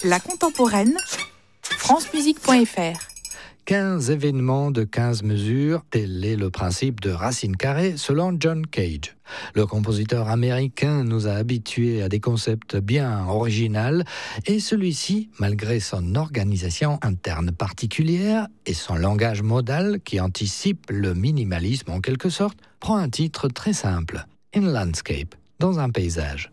La contemporaine, francemusique.fr. 15 événements de 15 mesures, tel est le principe de Racine Carrée selon John Cage. Le compositeur américain nous a habitués à des concepts bien originaux et celui-ci, malgré son organisation interne particulière et son langage modal qui anticipe le minimalisme en quelque sorte, prend un titre très simple, In Landscape, dans un paysage.